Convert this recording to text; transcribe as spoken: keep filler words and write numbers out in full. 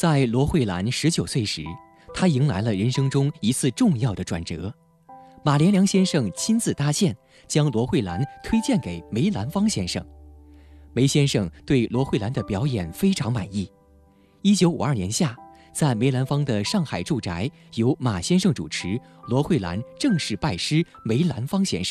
在罗慧兰十九岁时，她迎来了人生中一次重要的转折。马连良先生亲自搭线，将罗慧兰推荐给梅兰芳先生。梅先生对罗慧兰的表演非常满意。一九五二年夏，在梅兰芳的上海住宅，由马先生主持，罗慧兰正式拜师梅兰芳先生。